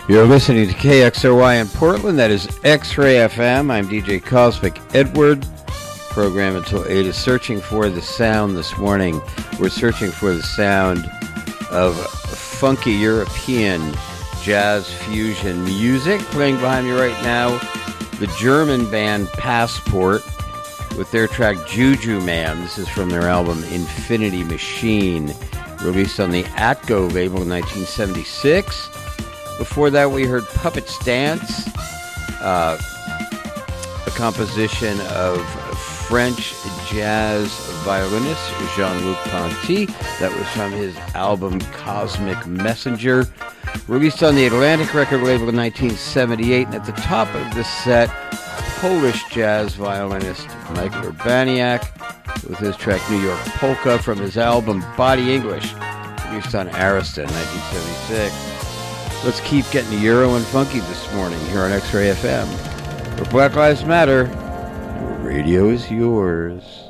You're listening to KXRY in Portland. That is X-Ray FM. I'm DJ Cosmic Edward. Program until 8 is searching for the sound this morning. We're searching for the sound of funky European jazz fusion music. Playing behind me right now, the German band Passport with their track Juju Man. This is from their album Infinity Machine, released on the Atco label in 1976. Before that, we heard Puppets Dance, a composition of French jazz violinist Jean-Luc Ponty. That was from his album Cosmic Messenger, released on the Atlantic record label in 1978. And at the top of the set, Polish jazz violinist Michael Urbaniak with his track New York Polka from his album Body English, released on Arista in 1976. Let's keep getting Euro and funky this morning here on X-Ray FM. Where Black Lives Matter, radio is yours.